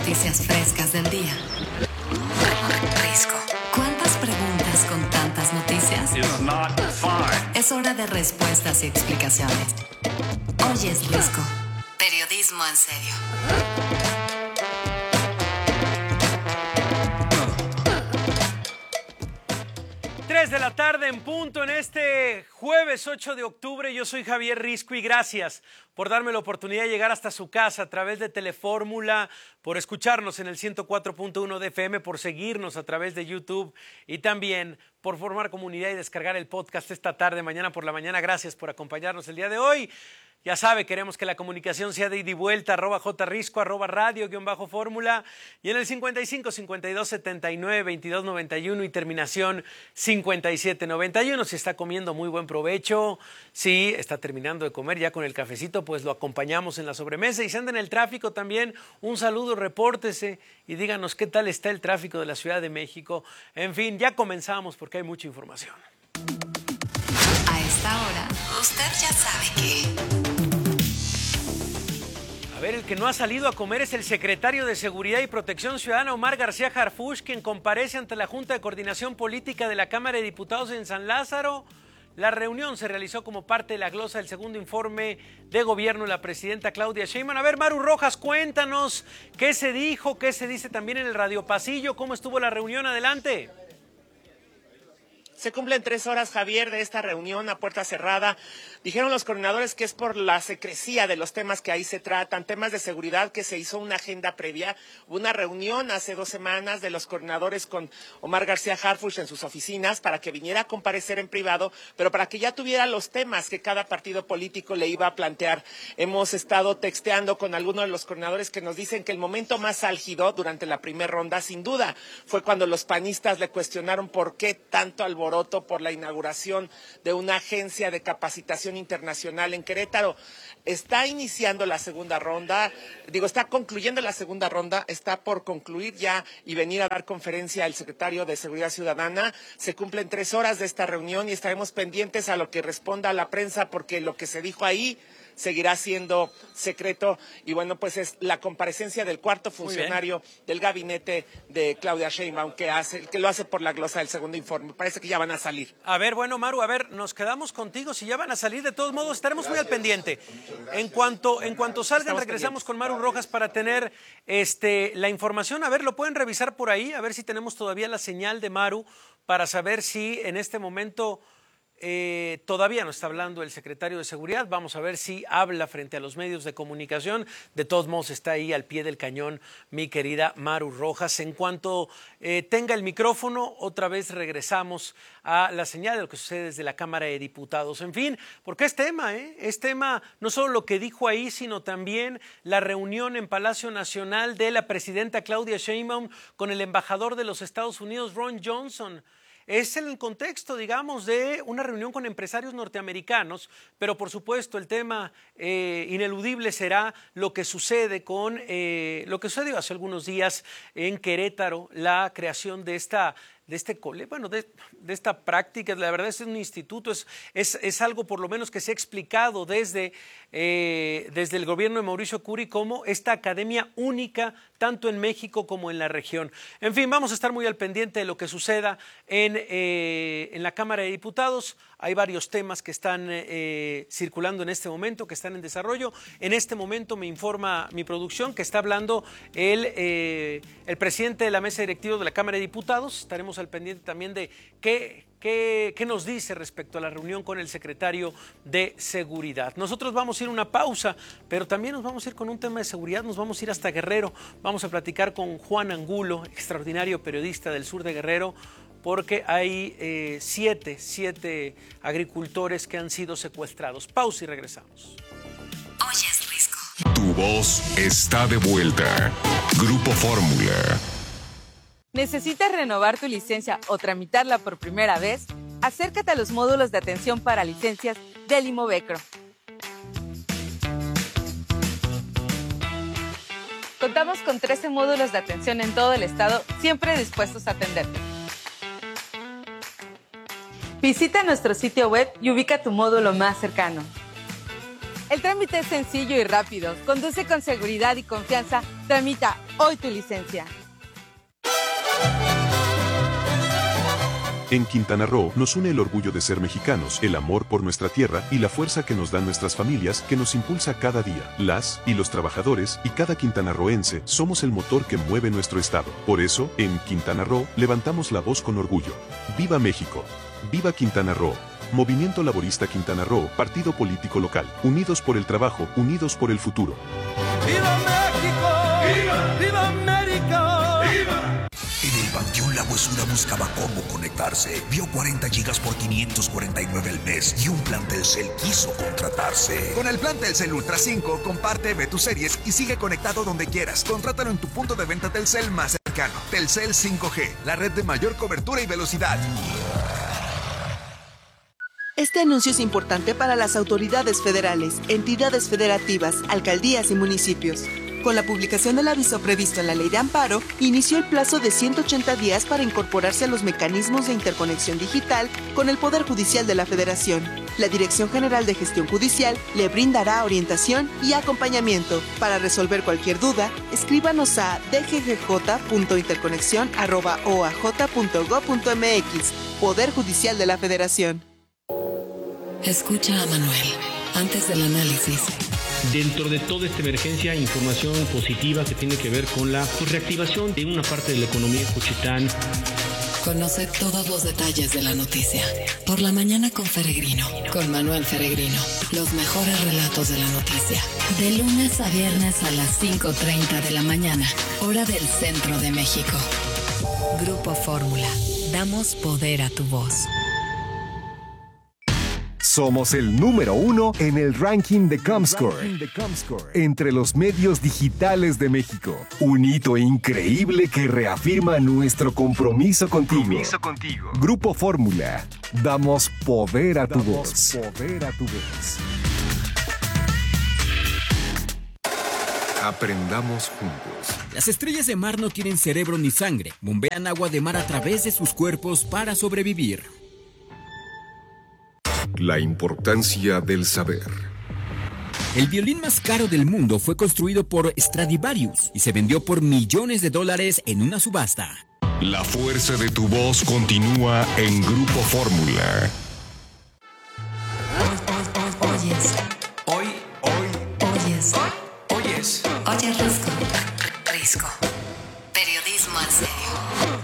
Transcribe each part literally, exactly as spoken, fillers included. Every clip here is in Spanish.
noticias frescas del día. Risco. ¿Cuántas preguntas con tantas noticias? It's not fine. Es hora de respuestas y explicaciones. Hoy es Risco. Periodismo en serio. tres de la tarde en punto en este jueves ocho de octubre. Yo soy Javier Risco y gracias por darme la oportunidad de llegar hasta su casa a través de Telefórmula, por escucharnos en el ciento cuatro punto uno de F M, por seguirnos a través de YouTube y también por formar comunidad y descargar el podcast esta tarde, mañana por la mañana. Gracias por acompañarnos el día de hoy. Ya sabe, queremos que la comunicación sea de ida y vuelta, arroba jrisco, arroba radio, guión bajo fórmula, y en el cincuenta y cinco, cincuenta y dos, setenta y nueve, veintidós, noventa y uno y terminación cincuenta y siete, noventa y uno. Si está comiendo, muy buen provecho. Si está terminando de comer ya con el cafecito, pues lo acompañamos en la sobremesa. Y si anda en el tráfico también, un saludo, repórtese y díganos qué tal está el tráfico de la Ciudad de México. En fin, ya comenzamos porque hay mucha información. A esta hora, usted ya sabe que... A ver, el que no ha salido a comer es el secretario de Seguridad y Protección Ciudadana, Omar García Harfuch, quien comparece ante la Junta de Coordinación Política de la Cámara de Diputados en San Lázaro. La reunión se realizó como parte de la glosa del segundo informe de gobierno de la presidenta Claudia Sheinbaum. A ver, Maru Rojas, cuéntanos qué se dijo, qué se dice también en el Radio Pasillo, cómo estuvo la reunión. Adelante. Se cumplen tres horas, Javier, de esta reunión a puerta cerrada. Dijeron los coordinadores que es por la secrecía de los temas que ahí se tratan, temas de seguridad, que se hizo una agenda previa. Hubo una reunión hace dos semanas de los coordinadores con Omar García Harfuch en sus oficinas para que viniera a comparecer en privado, pero para que ya tuviera los temas que cada partido político le iba a plantear. Hemos estado texteando con algunos de los coordinadores que nos dicen que el momento más álgido durante la primera ronda, sin duda, fue cuando los panistas le cuestionaron por qué tanto alboroto por la inauguración de una agencia de capacitación internacional en Querétaro. Está iniciando la segunda ronda, digo, está concluyendo la segunda ronda, está por concluir ya y venir a dar conferencia el secretario de Seguridad Ciudadana. Se cumplen tres horas de esta reunión y estaremos pendientes a lo que responda la prensa, porque lo que se dijo ahí seguirá siendo secreto. Y bueno, pues es la comparecencia del cuarto funcionario del gabinete de Claudia Sheinbaum, que hace, que lo hace por la glosa del segundo informe. Parece que ya van a salir. A ver, bueno, Maru, a ver, nos quedamos contigo. Si ya van a salir, de todos modos, estaremos muy al pendiente. En cuanto, en cuanto salgan, Estamos regresamos pendientes con Maru Rojas para tener este, la información. A ver, lo pueden revisar por ahí, a ver si tenemos todavía la señal de Maru para saber si en este momento... Eh, todavía no está hablando el secretario de Seguridad. Vamos a ver si habla frente a los medios de comunicación. De todos modos está ahí al pie del cañón mi querida Maru Rojas. En cuanto eh, tenga el micrófono, otra vez regresamos a la señal de lo que sucede desde la Cámara de Diputados. En fin, porque es tema, ¿eh? Es tema no solo lo que dijo ahí, sino también la reunión en Palacio Nacional de la presidenta Claudia Sheinbaum con el embajador de los Estados Unidos, Ron Johnson. Es en el contexto, digamos, de una reunión con empresarios norteamericanos, pero por supuesto el tema eh, ineludible será lo que sucede con eh, lo que sucedió hace algunos días en Querétaro, la creación de esta de este cole, bueno, de, de esta práctica. La verdad es un instituto, es, es, es algo por lo menos que se ha explicado desde, eh, desde el gobierno de Mauricio Curi como esta academia única, tanto en México como en la región. En fin, vamos a estar muy al pendiente de lo que suceda en, eh, en la Cámara de Diputados. Hay varios temas que están eh, circulando en este momento, que están en desarrollo. En este momento me informa mi producción que está hablando el, eh, el presidente de la mesa directiva de la Cámara de Diputados. Estaremos al pendiente también de qué, qué, qué nos dice respecto a la reunión con el secretario de Seguridad. Nosotros vamos a ir a una pausa, pero también nos vamos a ir con un tema de seguridad. Nos vamos a ir hasta Guerrero. Vamos a platicar con Juan Angulo, extraordinario periodista del sur de Guerrero, porque hay eh, siete, siete agricultores que han sido secuestrados. Pausa y regresamos. Hoy es Risco. Tu voz está de vuelta. Grupo Fórmula. ¿Necesitas renovar tu licencia o tramitarla por primera vez? Acércate a los módulos de atención para licencias del Imovecro. Contamos con trece módulos de atención en todo el estado, siempre dispuestos a atenderte. Visita nuestro sitio web y ubica tu módulo más cercano. El trámite es sencillo y rápido. Conduce con seguridad y confianza. Tramita hoy tu licencia. En Quintana Roo nos une el orgullo de ser mexicanos, el amor por nuestra tierra y la fuerza que nos dan nuestras familias que nos impulsa cada día. Las y los trabajadores y cada quintanarroense somos el motor que mueve nuestro estado. Por eso, en Quintana Roo levantamos la voz con orgullo. ¡Viva México! ¡Viva Quintana Roo! Movimiento Laborista Quintana Roo, partido político local. Unidos por el trabajo, unidos por el futuro. ¡Viva México! ¡Viva! ¡Viva América! ¡Viva! En el Panteón La Huesuda buscaba cómo conectarse. Vio cuarenta gigas por quinientos cuarenta y nueve al mes y un plan Telcel quiso contratarse. Con el plan Telcel Ultra cinco, comparte, ve tus series y sigue conectado donde quieras. Contrátalo en tu punto de venta Telcel más cercano. Telcel cinco G, la red de mayor cobertura y velocidad. Este anuncio es importante para las autoridades federales, entidades federativas, alcaldías y municipios. Con la publicación del aviso previsto en la Ley de Amparo, inició el plazo de ciento ochenta días para incorporarse a los mecanismos de interconexión digital con el Poder Judicial de la Federación. La Dirección General de Gestión Judicial le brindará orientación y acompañamiento. Para resolver cualquier duda, escríbanos a d g g j punto interconexión arroba o a j punto gob punto m x. Poder Judicial de la Federación. Escucha a Manuel antes del análisis. Dentro de toda esta emergencia, información positiva que tiene que ver con la pues, reactivación de una parte de la economía en Juchitán. Conoce todos los detalles de la noticia. Por la mañana con Feregrino, con Manuel Feregrino. Los mejores relatos de la noticia. De lunes a viernes a las cinco treinta de la mañana, hora del centro de México. Grupo Fórmula. Damos poder a tu voz. Somos el número uno en el ranking de Comscore, entre los medios digitales de México. Un hito increíble que reafirma nuestro compromiso contigo. Compromiso contigo. Grupo Fórmula. Damos poder a tu voz. Poder a tu voz. Aprendamos juntos. Las estrellas de mar no tienen cerebro ni sangre. Bombean agua de mar a través de sus cuerpos para sobrevivir. La importancia del saber. El violín más caro del mundo fue construido por Stradivarius y se vendió por millones de dólares en una subasta. La fuerza de tu voz continúa en Grupo Fórmula. Oyes. Hoy, hoy, Oyes. oyes. Oye Risco. Risco. Periodismo en serio.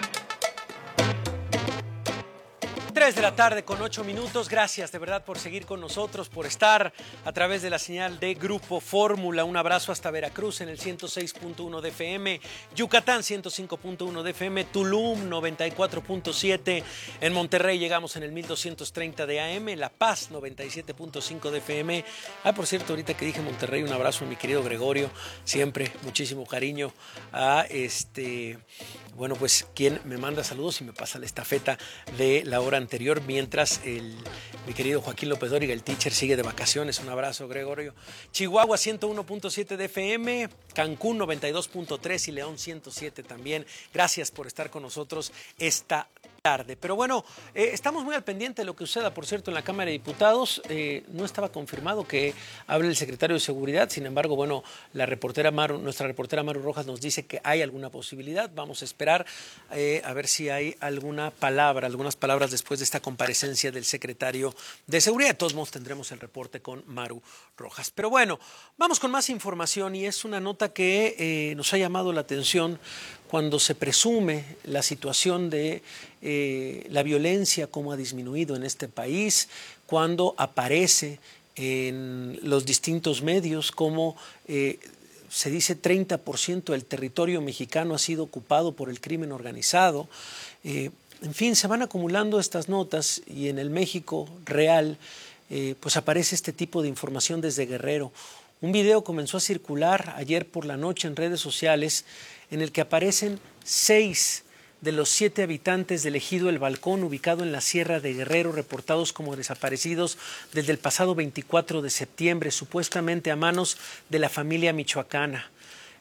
tres de la tarde con ocho minutos. Gracias de verdad por seguir con nosotros, por estar a través de la señal de Grupo Fórmula. Un abrazo hasta Veracruz en el ciento seis punto uno de F M, Yucatán ciento cinco punto uno de F M, Tulum noventa y cuatro punto siete, en Monterrey llegamos en el mil doscientos treinta de A M, La Paz noventa y siete punto cinco de F M. Ah, por cierto, ahorita que dije Monterrey, un abrazo a mi querido Gregorio, siempre muchísimo cariño a este... Bueno, pues quien me manda saludos y me pasa la estafeta de la hora anterior, mientras el, mi querido Joaquín López Dóriga, el teacher, sigue de vacaciones. Un abrazo, Gregorio. Chihuahua ciento uno punto siete de F M, Cancún noventa y dos punto tres y León ciento siete también. Gracias por estar con nosotros esta tarde. Pero bueno, eh, estamos muy al pendiente de lo que suceda, por cierto, en la Cámara de Diputados. Eh, no estaba confirmado que hable el secretario de Seguridad, sin embargo, bueno, la reportera Maru, nuestra reportera Maru Rojas nos dice que hay alguna posibilidad. Vamos a esperar eh, a ver si hay alguna palabra, algunas palabras después de esta comparecencia del secretario de Seguridad. De todos modos, tendremos el reporte con Maru Rojas. Pero bueno, vamos con más información y es una nota que eh, nos ha llamado la atención cuando se presume la situación de eh, la violencia, cómo ha disminuido en este país, cuando aparece en los distintos medios como eh, se dice treinta por ciento del territorio mexicano ha sido ocupado por el crimen organizado. Eh, en fin, se van acumulando estas notas y en el México real eh, pues aparece este tipo de información desde Guerrero. Un video comenzó a circular ayer por la noche en redes sociales en el que aparecen seis de los siete habitantes del ejido El Balcón, ubicado en la Sierra de Guerrero, reportados como desaparecidos desde el pasado veinticuatro de septiembre, supuestamente a manos de la familia michoacana.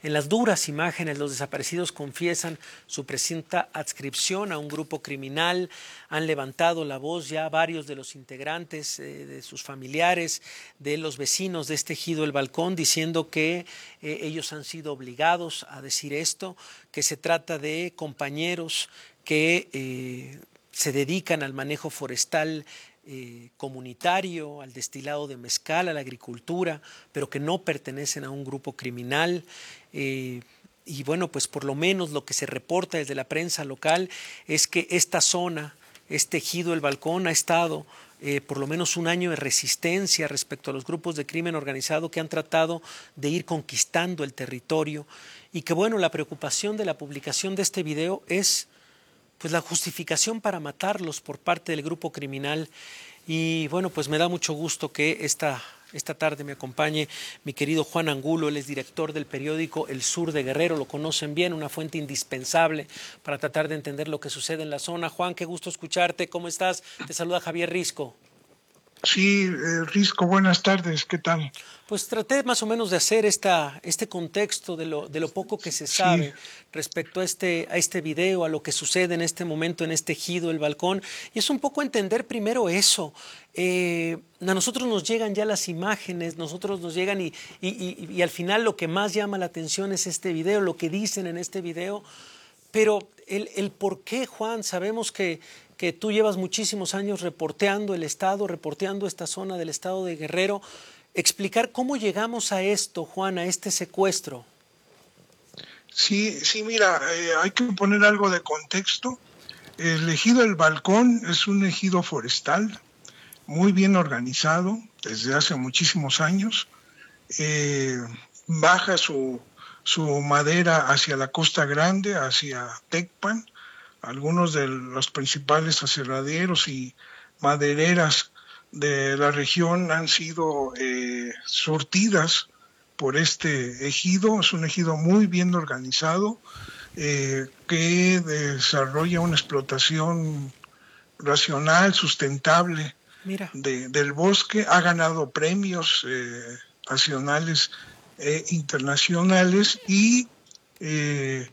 En las duras imágenes, los desaparecidos confiesan su presunta adscripción a un grupo criminal. Han levantado la voz ya varios de los integrantes, eh, de sus familiares, de los vecinos de este ejido El Balcón, diciendo que eh, ellos han sido obligados a decir esto, que se trata de compañeros que eh, se dedican al manejo forestal Eh, comunitario, al destilado de mezcal, a la agricultura, pero que no pertenecen a un grupo criminal. Eh, y bueno, pues por lo menos lo que se reporta desde la prensa local es que esta zona, este ejido El Balcón, ha estado eh, por lo menos un año de resistencia respecto a los grupos de crimen organizado que han tratado de ir conquistando el territorio, y que bueno, la preocupación de la publicación de este video es pues la justificación para matarlos por parte del grupo criminal. Y bueno, pues me da mucho gusto que esta, esta tarde me acompañe mi querido Juan Angulo. Él es director del periódico El Sur de Guerrero, lo conocen bien, una fuente indispensable para tratar de entender lo que sucede en la zona. Juan, qué gusto escucharte, ¿cómo estás? Te saluda Javier Risco. Sí, eh, Risco, buenas tardes, ¿qué tal? Pues traté más o menos de hacer esta, este contexto de lo, de lo poco que se sabe sí. respecto a este, a este video, a lo que sucede en este momento en este ejido El Balcón, y es un poco entender primero eso. Eh, a nosotros nos llegan ya las imágenes, nosotros nos llegan y, y, y, y al final lo que más llama la atención es este video, lo que dicen en este video, pero el, el por qué, Juan, sabemos que que tú llevas muchísimos años reporteando el estado, reporteando esta zona del estado de Guerrero. Explicar cómo llegamos a esto, Juan, a este secuestro. Sí, sí, mira, eh, hay que poner algo de contexto. El ejido El Balcón es un ejido forestal muy bien organizado desde hace muchísimos años. Eh, baja su, su madera hacia la Costa Grande, hacia Tecpan. Algunos de los principales aserraderos y madereras de la región han sido eh, surtidas por este ejido. Es un ejido muy bien organizado eh, que desarrolla una explotación racional, sustentable de, del bosque. Ha ganado premios eh, nacionales e internacionales y eh,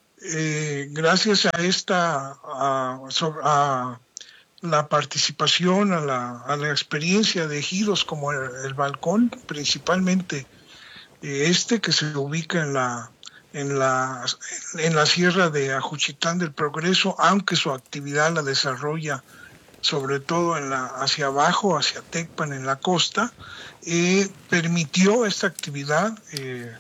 Eh, gracias a esta a, a la participación, a la, a la experiencia de ejidos como el, el Balcón, principalmente eh, este que se ubica en la en la en la sierra de Ajuchitán del Progreso, aunque su actividad la desarrolla sobre todo en la hacia abajo, hacia Tecpan, en la costa, eh, permitió esta actividad eh,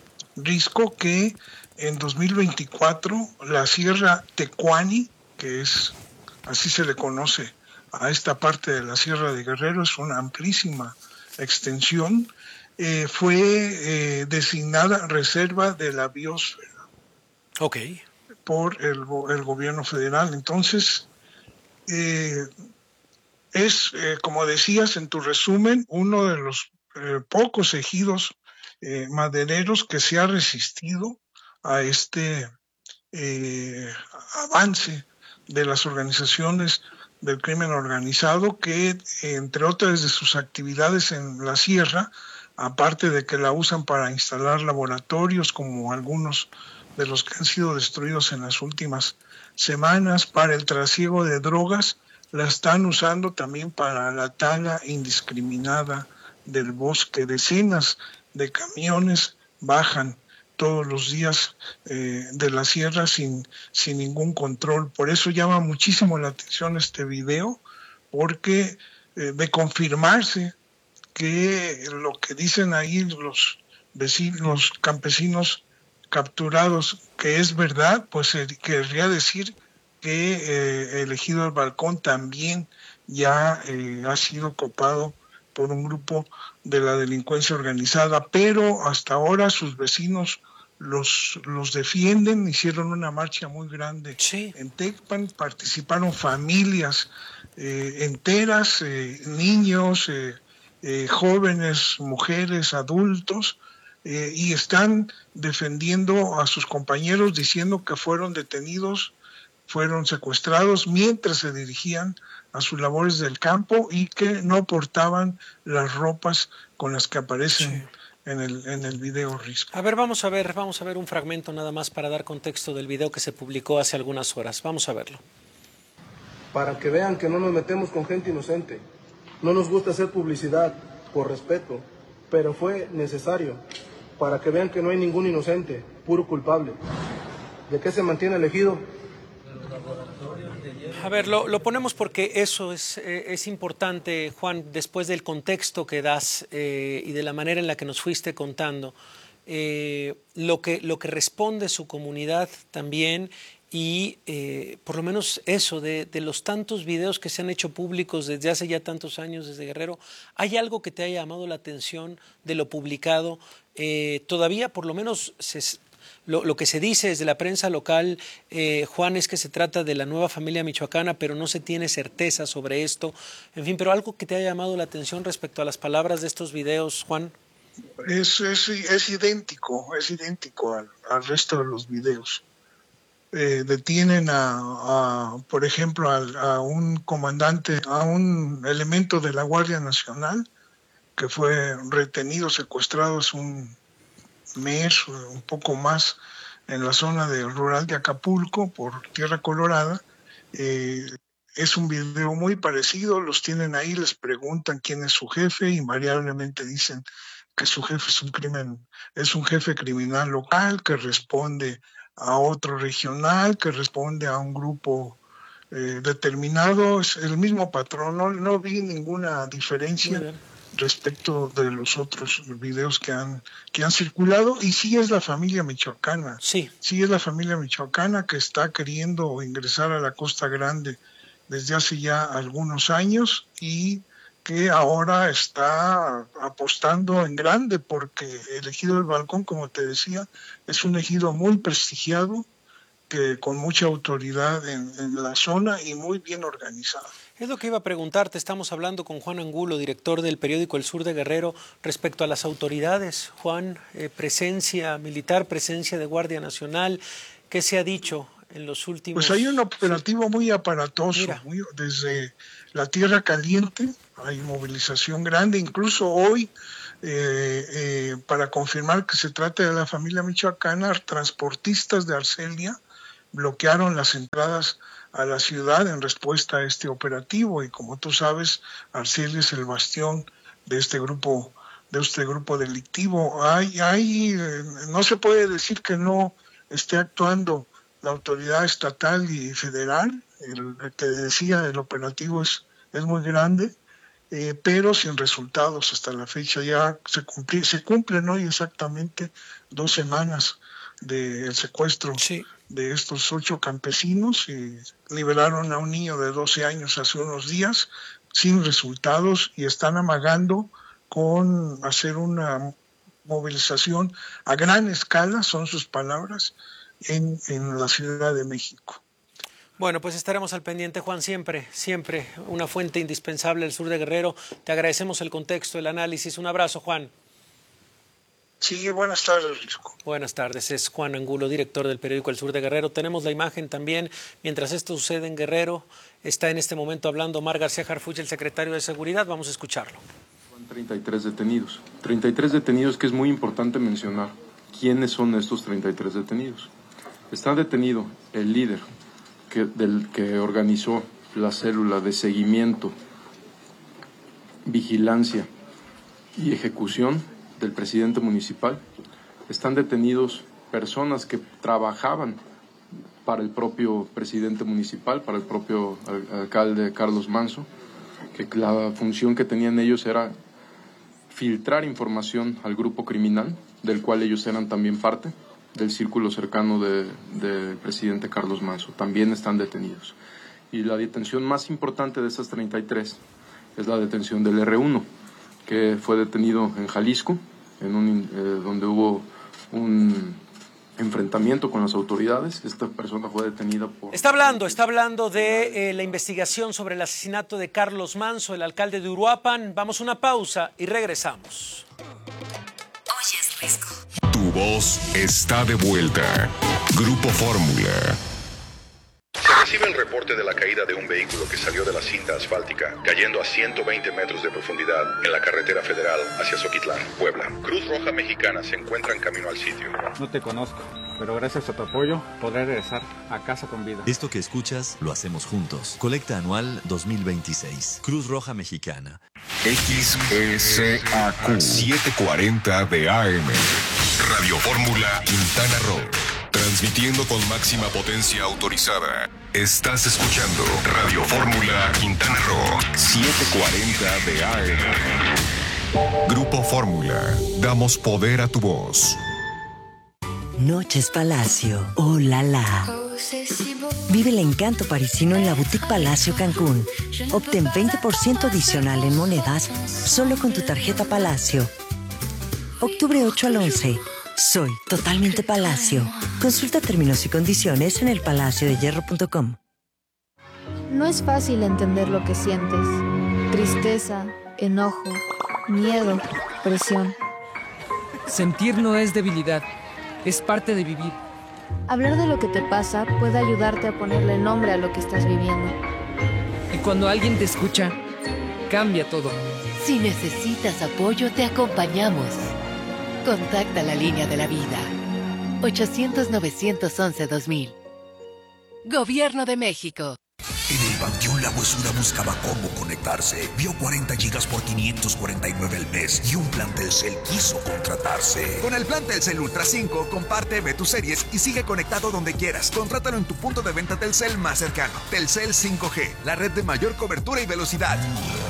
Risco que en dos mil veinticuatro, la Sierra Tecuani, que es, así se le conoce a esta parte de la Sierra de Guerrero, es una amplísima extensión, eh, fue eh, designada reserva de la biosfera okay. por el, el gobierno federal. Entonces, eh, es, eh, como decías en tu resumen, uno de los eh, pocos ejidos eh, madereros que se ha resistido a este eh, avance de las organizaciones del crimen organizado que, entre otras de sus actividades en la sierra, aparte de que la usan para instalar laboratorios como algunos de los que han sido destruidos en las últimas semanas, para el trasiego de drogas, la están usando también para la tala indiscriminada del bosque. Decenas de camiones bajan todos los días eh, de la sierra sin, sin ningún control. Por eso llama muchísimo la atención este video, porque eh, de confirmarse que lo que dicen ahí los vecinos, los campesinos capturados, que es verdad, pues eh, querría decir que eh, el ejido El Balcón también ya eh, ha sido copado por un grupo de la delincuencia organizada, pero hasta ahora sus vecinos los, los defienden. Hicieron una marcha muy grande sí. en Tecpan, participaron familias eh, enteras, eh, niños, eh, eh, jóvenes, mujeres, adultos, eh, y están defendiendo a sus compañeros, diciendo que fueron detenidos, fueron secuestrados mientras se dirigían a sus labores del campo y que no portaban las ropas con las que aparecen sí. en el, en el video, Risco. A ver, vamos a ver, vamos a ver un fragmento nada más para dar contexto del video que se publicó hace algunas horas. Vamos a verlo. Para que vean que no nos metemos con gente inocente. No nos gusta hacer publicidad, por respeto, pero fue necesario para que vean que no hay ningún inocente, puro culpable. ¿De qué se mantiene elegido? A ver, lo, lo ponemos porque eso es, eh, es importante, Juan, después del contexto que das eh, y de la manera en la que nos fuiste contando, eh, lo que, lo que responde su comunidad también y eh, por lo menos eso, de, de los tantos videos que se han hecho públicos desde hace ya tantos años desde Guerrero, ¿hay algo que te haya llamado la atención de lo publicado? Eh, todavía por lo menos se... Lo, lo que se dice desde la prensa local, eh, Juan, es que se trata de la nueva familia michoacana, pero no se tiene certeza sobre esto. En fin, pero algo que te haya llamado la atención respecto a las palabras de estos videos, Juan. Es, es, es idéntico, es idéntico al, al resto de los videos. Eh, detienen a, a por ejemplo, a, a un comandante, a un elemento de la Guardia Nacional que fue retenido, secuestrado hace un mes, un poco más, en la zona de rural de Acapulco, por Tierra Colorada. Eh, es un video muy parecido, los tienen ahí, les preguntan quién es su jefe, invariablemente dicen que su jefe es un crimen, es un jefe criminal local que responde a otro regional, que responde a un grupo eh, determinado. Es el mismo patrón, no, no vi ninguna diferencia respecto de los otros videos que han que han circulado, y sí es la familia michoacana, sí, sí es la familia michoacana que está queriendo ingresar a la Costa Grande desde hace ya algunos años y que ahora está apostando en grande, porque el ejido del Balcón, como te decía, es un ejido muy prestigiado, que con mucha autoridad en, en la zona y muy bien organizado. Es lo que iba a preguntarte, estamos hablando con Juan Angulo, director del periódico El Sur de Guerrero, respecto a las autoridades. Juan, eh, presencia militar, presencia de Guardia Nacional, ¿qué se ha dicho en los últimos...? Pues hay un operativo muy aparatoso, muy, desde la Tierra Caliente, hay movilización grande, incluso hoy, eh, eh, para confirmar que se trata de la familia michoacana, transportistas de Arcelia bloquearon las entradas a la ciudad en respuesta a este operativo, y como tú sabes, Arcelia es el bastión de este grupo de este grupo delictivo. Hay, hay, eh, no se puede decir que no esté actuando la autoridad estatal y federal. El, el que decía, el operativo es, es muy grande, eh, pero sin resultados hasta la fecha. Ya se, cumpli, se cumplen hoy exactamente dos semanas del secuestro sí. de estos ocho campesinos, y liberaron a un niño de doce años hace unos días sin resultados, y están amagando con hacer una movilización a gran escala, son sus palabras, en, en la Ciudad de México. Bueno, pues estaremos al pendiente, Juan, siempre, siempre una fuente indispensable del sur de Guerrero. Te agradecemos el contexto, el análisis. Un abrazo, Juan. Sí, buenas tardes, Risco. Buenas tardes, es Juan Angulo, director del periódico El Sur de Guerrero. Tenemos la imagen también, mientras esto sucede en Guerrero, está en este momento hablando Omar García Harfuch, el secretario de Seguridad. Vamos a escucharlo. Van treinta y tres detenidos. treinta y tres detenidos, que es muy importante mencionar. ¿Quiénes son estos treinta y tres detenidos? Está detenido el líder que, del, que organizó la célula de seguimiento, vigilancia y ejecución del presidente municipal. Están detenidos personas que trabajaban para el propio presidente municipal, para el propio al, alcalde Carlos Manso, que la función que tenían ellos era filtrar información al grupo criminal, del cual ellos eran también parte, del círculo cercano del de presidente Carlos Manso. También están detenidos. Y la detención más importante de esas treinta y tres es la detención del erre uno, que fue detenido en Jalisco, en un, eh, donde hubo un enfrentamiento con las autoridades. Esta persona fue detenida por... Está hablando, está hablando de eh, la investigación sobre el asesinato de Carlos Manso, el alcalde de Uruapan. Vamos a una pausa y regresamos. Oyes, Risco. Tu voz está de vuelta. Grupo Fórmula. Recibe el reporte de la caída de un vehículo que salió de la cinta asfáltica, cayendo a ciento veinte metros de profundidad en la carretera federal hacia Zoquitlán, Puebla. Cruz Roja Mexicana se encuentra en camino al sitio. No te conozco, pero gracias a tu apoyo podré regresar a casa con vida. Esto que escuchas lo hacemos juntos. Colecta anual dos mil veintiséis. Cruz Roja Mexicana. X S A Q setecientos cuarenta de A M. Radio Fórmula Quintana Roo. Transmitiendo con máxima potencia autorizada. Estás escuchando Radio Fórmula Quintana Roo setecientos cuarenta de A M. Grupo Fórmula. Damos poder a tu voz. Noches Palacio. Oh la la. Vive el encanto parisino en la Boutique Palacio Cancún. Obtén veinte por ciento adicional en monedas solo con tu tarjeta Palacio. Octubre ocho al once. Soy totalmente Palacio. Consulta términos y condiciones en el palacio de hierro punto com. No es fácil entender lo que sientes. Tristeza, enojo, miedo, presión. Sentir no es debilidad, es parte de vivir. Hablar de lo que te pasa puede ayudarte a ponerle nombre a lo que estás viviendo. Y cuando alguien te escucha, cambia todo. Si necesitas apoyo, te acompañamos. Contacta la línea de la vida. ochocientos, novecientos once, dos mil. Gobierno de México. En el Panteón La Huesura buscaba cómo conectarse. Vio cuarenta gigas por quinientos cuarenta y nueve al mes y un plan Telcel quiso contratarse. Con el plan Telcel Ultra cinco, comparte, ve tus series y sigue conectado donde quieras. Contrátalo en tu punto de venta Telcel más cercano. Telcel cinco G, la red de mayor cobertura y velocidad.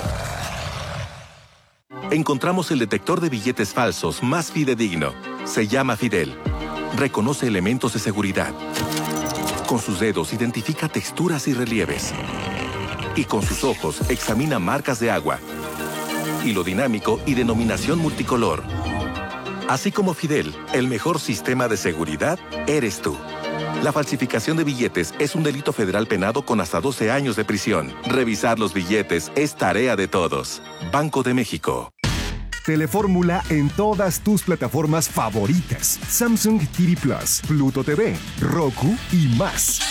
Encontramos el detector de billetes falsos más fidedigno. Se llama Fidel. Reconoce elementos de seguridad. Con sus dedos identifica texturas y relieves. Y con sus ojos examina marcas de agua. Hilo dinámico y denominación multicolor. Así como Fidel, el mejor sistema de seguridad eres tú. La falsificación de billetes es un delito federal penado con hasta doce años de prisión. Revisar los billetes es tarea de todos. Banco de México. Telefórmula en todas tus plataformas favoritas. Samsung T V Plus, Pluto T V, Roku y más.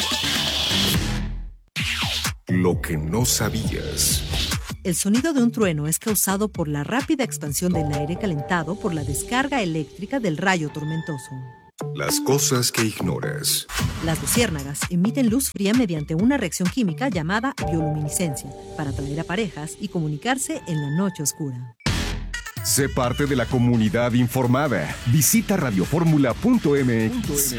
Lo que no sabías. El sonido de un trueno es causado por la rápida expansión del aire calentado por la descarga eléctrica del rayo tormentoso. Las cosas que ignoras. Las luciérnagas emiten luz fría mediante una reacción química llamada bioluminiscencia para atraer a parejas y comunicarse en la noche oscura. Sé parte de la comunidad informada. Visita radioformula punto m x.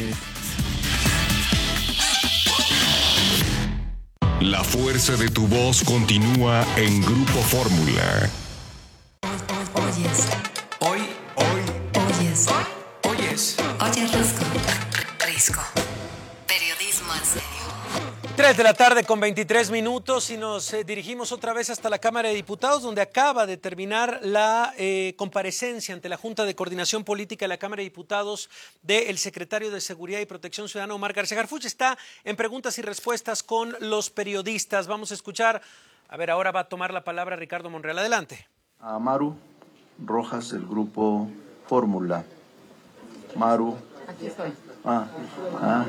La fuerza de tu voz continúa en Grupo Fórmula. Oyes. Hoy, hoy, Oyes. oyes. Oye, Risco. Risco. Periodismo en serio. tres de la tarde con veintitrés minutos y nos eh, dirigimos otra vez hasta la Cámara de Diputados, donde acaba de terminar la eh, comparecencia ante la Junta de Coordinación Política de la Cámara de Diputados del secretario de Seguridad y Protección Ciudadana, Omar García Harfuch. Está en preguntas y respuestas con los periodistas. Vamos a escuchar, a ver, ahora va a tomar la palabra Ricardo Monreal. Adelante. A Maru Rojas, del Grupo Fórmula. Maru. Aquí estoy. Ah, ah.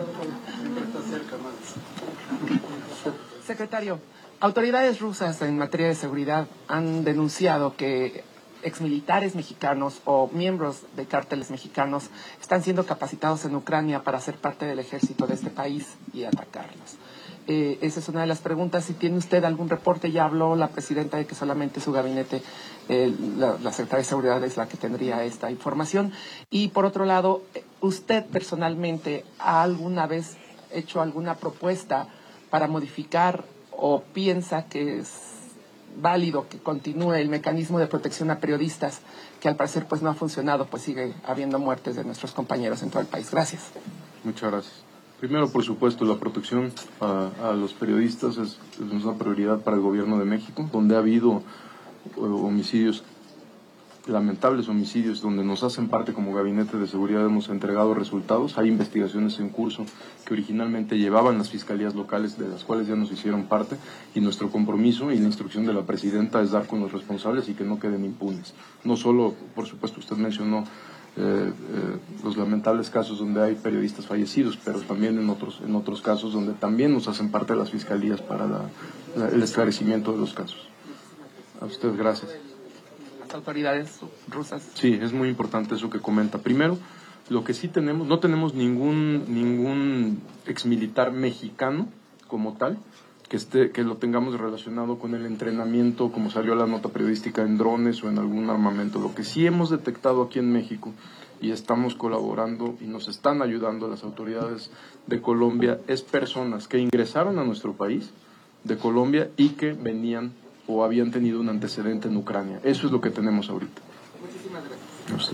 Secretario, autoridades rusas en materia de seguridad han denunciado que exmilitares mexicanos o miembros de cárteles mexicanos están siendo capacitados en Ucrania para ser parte del ejército de este país y atacarlos. Eh, esa es una de las preguntas. Si tiene usted algún reporte, ya habló la presidenta de que solamente su gabinete, eh, la, la Secretaría de Seguridad es la que tendría esta información. Y por otro lado, ¿usted personalmente ha alguna vez hecho alguna propuesta para modificar o piensa que es válido que continúe el mecanismo de protección a periodistas, que al parecer pues no ha funcionado, pues sigue habiendo muertes de nuestros compañeros en todo el país? Gracias. Muchas gracias. Primero, por supuesto, la protección a, a los periodistas es, es una prioridad para el Gobierno de México, donde ha habido homicidios, lamentables homicidios, donde nos hacen parte como Gabinete de Seguridad, hemos entregado resultados. Hay investigaciones en curso que originalmente llevaban las fiscalías locales, de las cuales ya nos hicieron parte, y nuestro compromiso y la instrucción de la presidenta es dar con los responsables y que no queden impunes. No solo, por supuesto, usted mencionó eh, eh, los lamentables casos donde hay periodistas fallecidos, pero también en otros, en otros casos donde también nos hacen parte de las fiscalías para la, la, el esclarecimiento de los casos. A ustedes, gracias. Las autoridades rusas. Sí, es muy importante eso que comenta. Primero, lo que sí tenemos, no tenemos ningún, ningún exmilitar mexicano como tal, que, esté, que lo tengamos relacionado con el entrenamiento, como salió la nota periodística, en drones o en algún armamento. Lo que sí hemos detectado aquí en México, y estamos colaborando y nos están ayudando las autoridades de Colombia, es personas que ingresaron a nuestro país de Colombia y que venían o habían tenido un antecedente en Ucrania. Eso es lo que tenemos ahorita. Muchísimas gracias. No sé.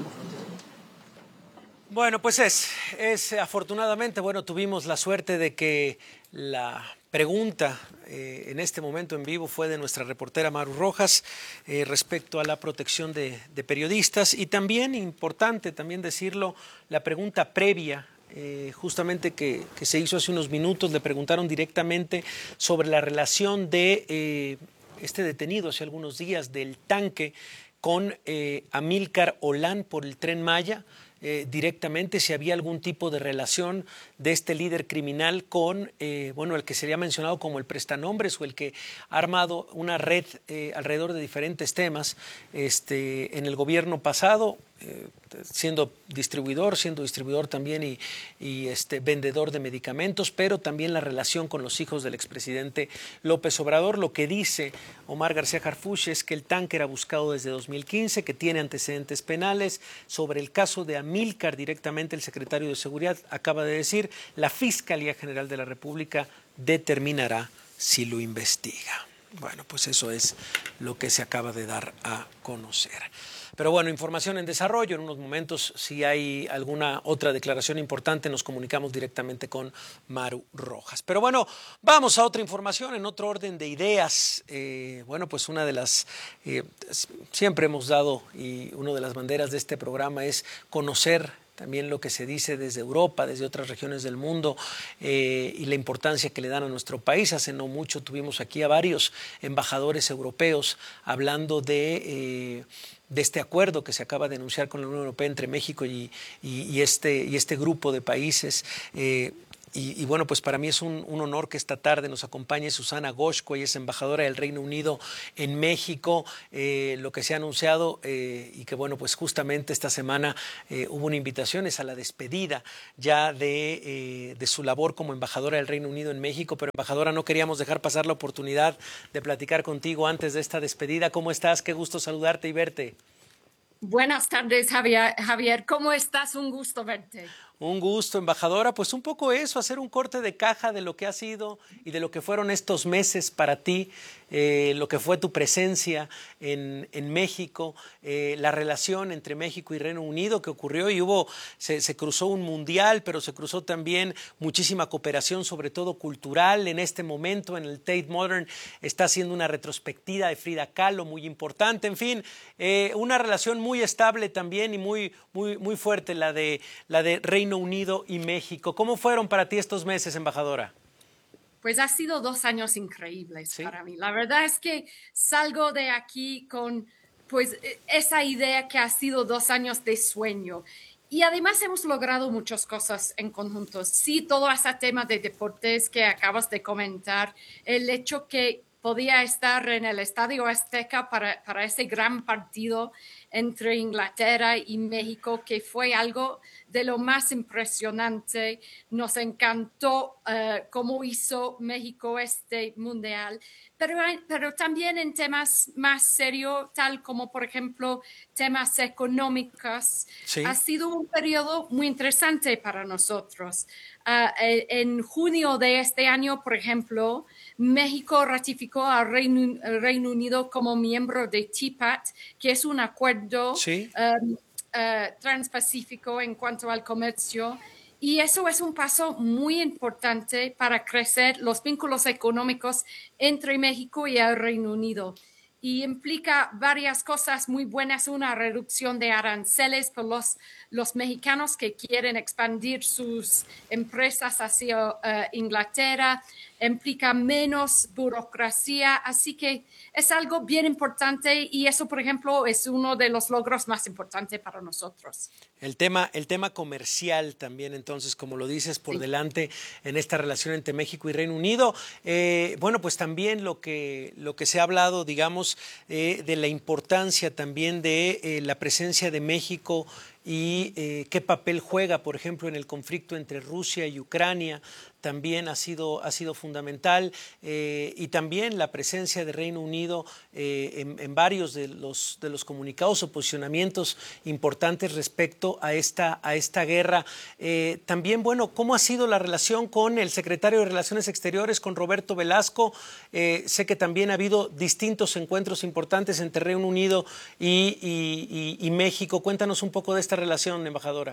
Bueno, pues es, es afortunadamente, bueno, tuvimos la suerte de que la pregunta eh, en este momento en vivo fue de nuestra reportera Maru Rojas eh, respecto a la protección de, de periodistas, y también, importante también decirlo, la pregunta previa eh, justamente que, que se hizo hace unos minutos. Le preguntaron directamente sobre la relación de eh, este detenido hace algunos días del tanque con eh, Amílcar Olán por el Tren Maya. Eh, directamente si había algún tipo de relación de este líder criminal con, eh, bueno, el que sería mencionado como el prestanombres o el que ha armado una red eh, alrededor de diferentes temas este, en el gobierno pasado, eh, siendo distribuidor, siendo distribuidor también y, y este, vendedor de medicamentos, pero también la relación con los hijos del expresidente López Obrador. Lo que dice Omar García Harfuch es que el tanque era buscado desde dos mil quince, que tiene antecedentes penales. Sobre el caso de Amílcar, directamente el secretario de Seguridad acaba de decir: la Fiscalía General de la República determinará si lo investiga. Bueno, pues eso es lo que se acaba de dar a conocer. Pero bueno, información en desarrollo. En unos momentos, si hay alguna otra declaración importante, nos comunicamos directamente con Maru Rojas. Pero bueno, vamos a otra información en otro orden de ideas. Eh, bueno, pues una de las, eh, siempre hemos dado, y una de las banderas de este programa es conocer también lo que se dice desde Europa, desde otras regiones del mundo, eh, y la importancia que le dan a nuestro país. Hace no mucho tuvimos aquí a varios embajadores europeos hablando de, eh, de este acuerdo que se acaba de anunciar con la Unión Europea entre México y, y, y, este, y este grupo de países. Eh, Y, y bueno, pues para mí es un, un honor que esta tarde nos acompañe Susana Goshko, ella es embajadora del Reino Unido en México. Eh, lo que se ha anunciado eh, y que bueno, pues justamente esta semana eh, hubo una invitación, es a la despedida ya de, eh, de su labor como embajadora del Reino Unido en México. Pero embajadora, no queríamos dejar pasar la oportunidad de platicar contigo antes de esta despedida. ¿Cómo estás? Qué gusto saludarte y verte. Buenas tardes, Javier. Javier, ¿cómo estás? Un gusto verte. Un gusto, embajadora. Pues un poco eso, hacer un corte de caja de lo que ha sido y de lo que fueron estos meses para ti, eh, lo que fue tu presencia en, en México, eh, la relación entre México y Reino Unido que ocurrió, y hubo, se, se cruzó un mundial, pero se cruzó también muchísima cooperación, sobre todo cultural. En este momento, en el Tate Modern, está haciendo una retrospectiva de Frida Kahlo muy importante. En fin, eh, una relación muy estable también y muy, muy, muy fuerte, la de, la de Reino Unido y México. ¿Cómo fueron para ti estos meses, embajadora? Pues ha sido dos años increíbles, ¿sí?, para mí. La verdad es que salgo de aquí con pues esa idea que ha sido dos años de sueño. Y además hemos logrado muchas cosas en conjunto. Sí, todo ese tema de deportes que acabas de comentar, el hecho que podía estar en el Estadio Azteca para, para ese gran partido entre Inglaterra y México, que fue algo de lo más impresionante. Nos encantó uh, cómo hizo México este mundial, pero, pero también en temas más serios, tal como, por ejemplo, temas económicos. Sí. Ha sido un periodo muy interesante para nosotros. Uh, en junio de este año, por ejemplo, México ratificó al Reino, al Reino Unido como miembro de T I P A T, que es un acuerdo sí. um, uh, transpacífico en cuanto al comercio. Y eso es un paso muy importante para crecer los vínculos económicos entre México y el Reino Unido. Y implica varias cosas muy buenas, una reducción de aranceles por los, los mexicanos que quieren expandir sus empresas hacia uh, Inglaterra, implica menos burocracia, así que es algo bien importante y eso, por ejemplo, es uno de los logros más importantes para nosotros. El tema, el tema comercial también, entonces, como lo dices, por sí. delante en esta relación entre México y Reino Unido. Eh, bueno, pues también lo que, lo que se ha hablado, digamos, eh, de la importancia también de eh, la presencia de México y eh, qué papel juega, por ejemplo, en el conflicto entre Rusia y Ucrania, también ha sido, ha sido fundamental, eh, y también la presencia de Reino Unido eh, en, en varios de los, de los comunicados o posicionamientos importantes respecto a esta, a esta guerra. Eh, también, bueno, ¿cómo ha sido la relación con el secretario de Relaciones Exteriores, con Roberto Velasco? Eh, sé que también ha habido distintos encuentros importantes entre Reino Unido y, y, y, y México. Cuéntanos un poco de esta relación, embajadora.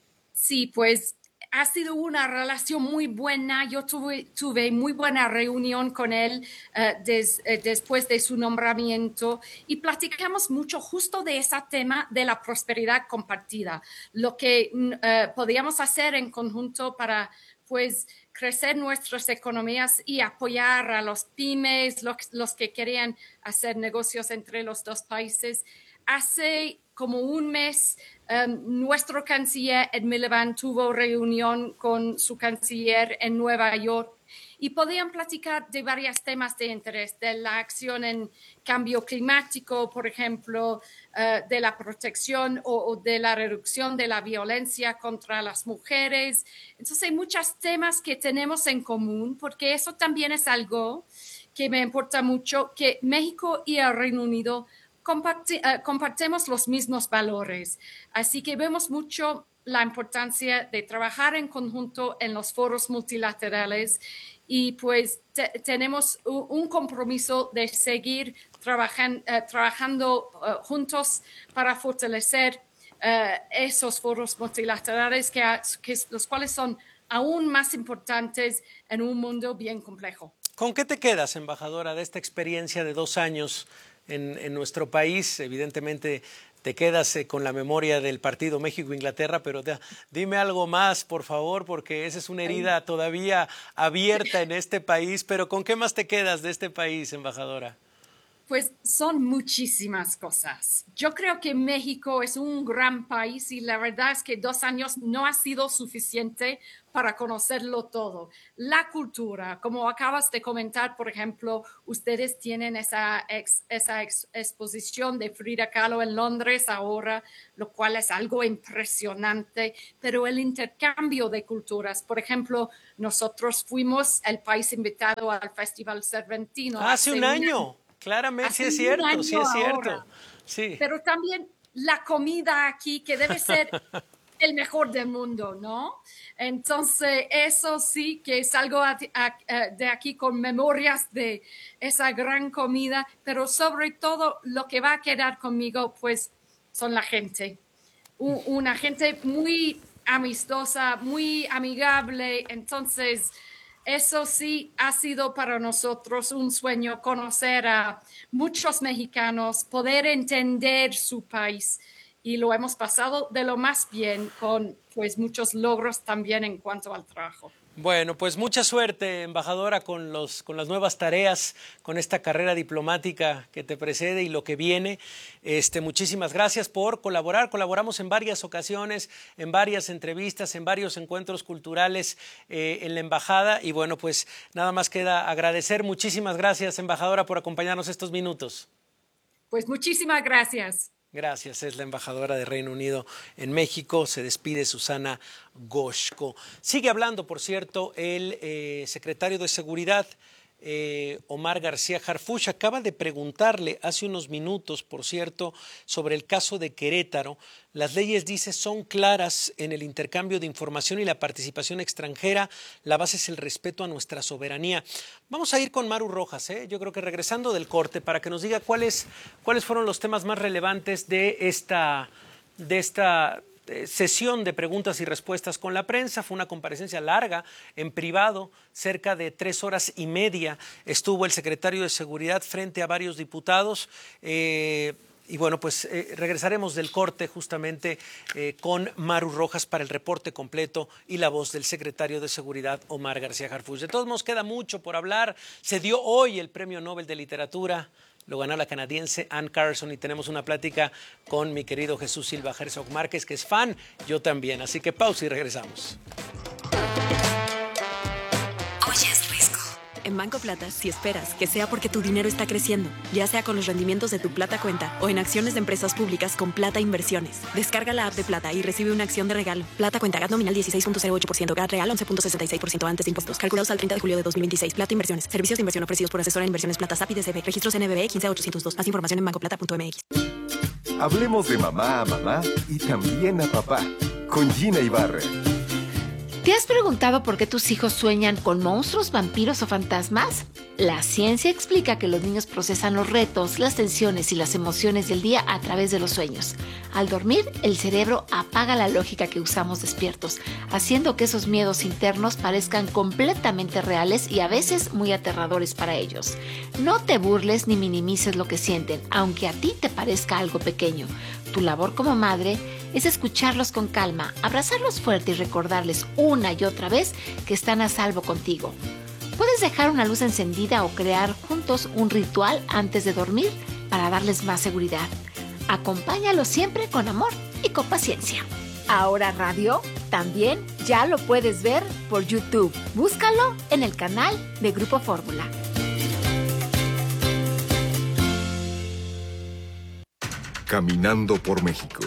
Sí, pues ha sido una relación muy buena. Yo tuve, tuve muy buena reunión con él uh, des, uh, después de su nombramiento y platicamos mucho justo de ese tema de la prosperidad compartida, lo que uh, podíamos hacer en conjunto para pues crecer nuestras economías y apoyar a los pymes, los, los que querían hacer negocios entre los dos países. Hace como un mes, um, nuestro canciller Ed Miliband tuvo reunión con su canciller en Nueva York y podían platicar de varios temas de interés, de la acción en cambio climático, por ejemplo, uh, de la protección o, o de la reducción de la violencia contra las mujeres. Entonces hay muchos temas que tenemos en común, porque eso también es algo que me importa mucho, que México y el Reino Unido Comparti, uh, compartimos los mismos valores, así que vemos mucho la importancia de trabajar en conjunto en los foros multilaterales y pues te, tenemos un, un compromiso de seguir trabajan, uh, trabajando uh, juntos para fortalecer uh, esos foros multilaterales que, que los cuales son aún más importantes en un mundo bien complejo. ¿Con qué te quedas, embajadora, de esta experiencia de dos años En, en nuestro país? Evidentemente te quedas eh, con la memoria del partido México-Inglaterra, pero te, dime algo más, por favor, porque esa es una herida todavía abierta en este país. Pero ¿con qué más te quedas de este país, embajadora? Pues son muchísimas cosas. Yo creo que México es un gran país y la verdad es que dos años no ha sido suficiente para conocerlo todo. La cultura, como acabas de comentar, por ejemplo, ustedes tienen esa, ex, esa ex, exposición de Frida Kahlo en Londres ahora, lo cual es algo impresionante, pero el intercambio de culturas, por ejemplo, nosotros fuimos el país invitado al Festival Cervantino. Hace, hace un año. año. Claramente, sí es cierto, sí es cierto. Sí. Pero también la comida aquí, que debe ser el mejor del mundo, ¿no? Entonces, eso sí que es algo a, a, a, de aquí con memorias de esa gran comida, pero sobre todo lo que va a quedar conmigo, pues, son la gente. U, una gente muy amistosa, muy amigable, entonces eso sí ha sido para nosotros un sueño, conocer a muchos mexicanos, poder entender su país y lo hemos pasado de lo más bien con pues muchos logros también en cuanto al trabajo. Bueno, pues mucha suerte, embajadora, con, los, con las nuevas tareas, con esta carrera diplomática que te precede y lo que viene. Este, muchísimas gracias por colaborar. Colaboramos en varias ocasiones, en varias entrevistas, en varios encuentros culturales eh, en la embajada. Y bueno, pues nada más queda agradecer. Muchísimas gracias, embajadora, por acompañarnos estos minutos. Pues muchísimas gracias. Gracias, es la embajadora de Reino Unido en México. Se despide Susana Goshko. Sigue hablando, por cierto, el eh, secretario de Seguridad, eh, Omar García Harfuch. Acaba de preguntarle hace unos minutos, por cierto, sobre el caso de Querétaro. Las leyes, dice, son claras en el intercambio de información y la participación extranjera. La base es el respeto a nuestra soberanía. Vamos a ir con Maru Rojas, ¿eh? Yo creo que regresando del corte, para que nos diga cuáles, cuáles fueron los temas más relevantes de esta, de esta eh, sesión de preguntas y respuestas con la prensa. Fue una comparecencia larga, en privado, cerca de tres horas y media. Estuvo el secretario de Seguridad frente a varios diputados. Eh, Y bueno, pues eh, regresaremos del corte justamente eh, con Maru Rojas para el reporte completo y la voz del secretario de Seguridad, Omar García Harfuch. De todos modos, queda mucho por hablar. Se dio hoy el Premio Nobel de Literatura. Lo ganó la canadiense Anne Carson y tenemos una plática con mi querido Jesús Silva Herzog Márquez, que es fan, yo también. Así que pausa y regresamos. Oye, es Risco. En Banco Plata, si esperas que sea porque tu dinero está creciendo, ya sea con los rendimientos de tu Plata Cuenta o en acciones de empresas públicas con Plata Inversiones. Descarga la app de Plata y recibe una acción de regalo. Plata Cuenta, G A T nominal dieciséis punto cero ocho por ciento, G A T real once punto sesenta y seis por ciento antes de impuestos. Calculados al treinta de julio de dos mil veintiséis. Plata Inversiones. Servicios de inversión ofrecidos por asesora de inversiones Plata S A P I D C B. Registros N B B quince ochocientos dos. Más información en banco plata punto m x. Hablemos de mamá a mamá y también a papá. Con Gina Ibarra. ¿Te has preguntado por qué tus hijos sueñan con monstruos, vampiros o fantasmas? La ciencia explica que los niños procesan los retos, las tensiones y las emociones del día a través de los sueños. Al dormir, el cerebro apaga la lógica que usamos despiertos, haciendo que esos miedos internos parezcan completamente reales y a veces muy aterradores para ellos. No te burles ni minimices lo que sienten, aunque a ti te parezca algo pequeño. Tu labor como madre es escucharlos con calma, abrazarlos fuerte y recordarles una y otra vez que están a salvo contigo. Puedes dejar una luz encendida o crear juntos un ritual antes de dormir para darles más seguridad. Acompáñalos siempre con amor y con paciencia. Ahora Radio también ya lo puedes ver por YouTube. Búscalo en el canal de Grupo Fórmula. Caminando por México.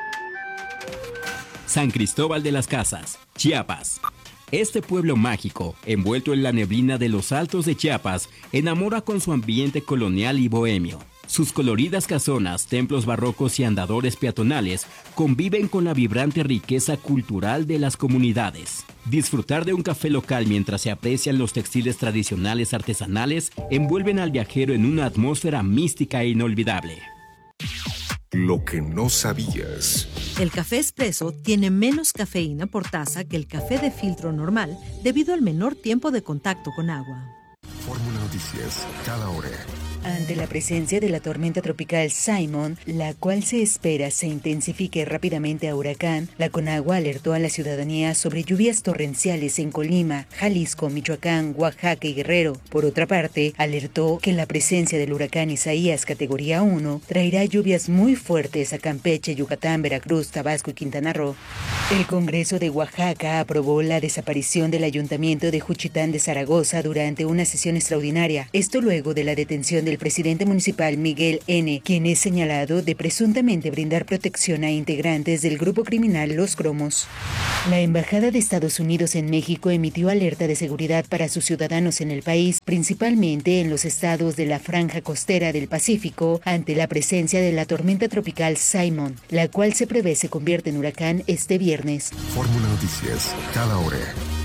San Cristóbal de las Casas, Chiapas. Este pueblo mágico, envuelto en la neblina de los altos de Chiapas, enamora con su ambiente colonial y bohemio. Sus coloridas casonas, templos barrocos y andadores peatonales conviven con la vibrante riqueza cultural de las comunidades. Disfrutar de un café local mientras se aprecian los textiles tradicionales artesanales envuelven al viajero en una atmósfera mística e inolvidable. Lo que no sabías. El café expreso tiene menos cafeína por taza que el café de filtro normal debido al menor tiempo de contacto con agua. Fórmula Noticias, cada hora. Ante la presencia de la tormenta tropical Simon, la cual se espera se intensifique rápidamente a huracán, la Conagua alertó a la ciudadanía sobre lluvias torrenciales en Colima, Jalisco, Michoacán, Oaxaca y Guerrero. Por otra parte, alertó que la presencia del huracán Isaías categoría uno traerá lluvias muy fuertes a Campeche, Yucatán, Veracruz, Tabasco y Quintana Roo. El Congreso de Oaxaca aprobó la desaparición del Ayuntamiento de Juchitán de Zaragoza durante una sesión extraordinaria. Esto luego de la detención del presidente municipal Miguel N., quien es señalado de presuntamente brindar protección a integrantes del grupo criminal Los Cromos. La Embajada de Estados Unidos en México emitió alerta de seguridad para sus ciudadanos en el país, principalmente en los estados de la franja costera del Pacífico, ante la presencia de la tormenta tropical Simon, la cual se prevé se convierte en huracán este viernes. Fórmula Noticias, cada hora.